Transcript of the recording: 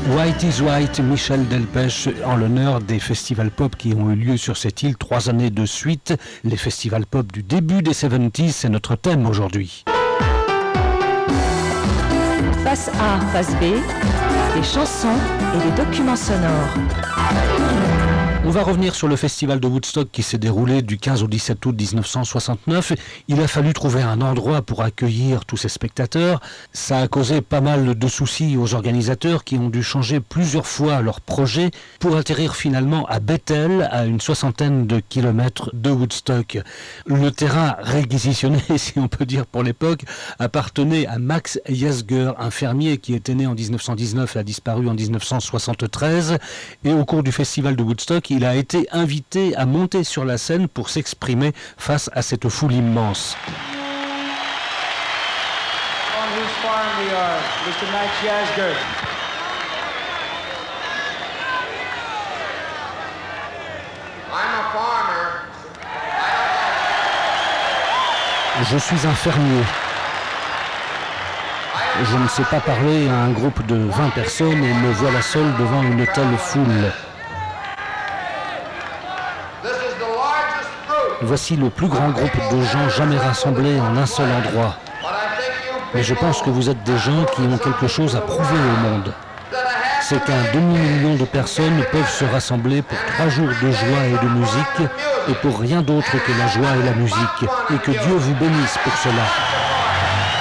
White is White, Michel Delpech, en l'honneur des festivals pop qui ont eu lieu sur cette île 3 années de suite. Les festivals pop du début des 70s, c'est notre thème aujourd'hui. Face A, face B, des chansons et des documents sonores. On va revenir sur le festival de Woodstock qui s'est déroulé du 15 au 17 août 1969. Il a fallu trouver un endroit pour accueillir tous ces spectateurs. Ça a causé pas mal de soucis aux organisateurs qui ont dû changer plusieurs fois leur projet pour atterrir finalement à Bethel, à une 60aine de kilomètres de Woodstock. Le terrain réquisitionné, si on peut dire pour l'époque, appartenait à Max Yasgur, un fermier qui était né en 1919 et a disparu en 1973. Et au cours du festival de Woodstock, il a été invité à monter sur la scène pour s'exprimer face à cette foule immense. On whose farm we are, Mr. Max Yasgur. I'm a farmer. Je suis un fermier. Je ne sais pas parler à un groupe de 20 personnes et me voilà seul devant une telle foule. Voici le plus grand groupe de gens jamais rassemblés en un seul endroit. Mais je pense que vous êtes des gens qui ont quelque chose à prouver au monde. C'est qu'un demi-million de personnes peuvent se rassembler pour 3 jours de joie et de musique, et pour rien d'autre que la joie et la musique, et que Dieu vous bénisse pour cela.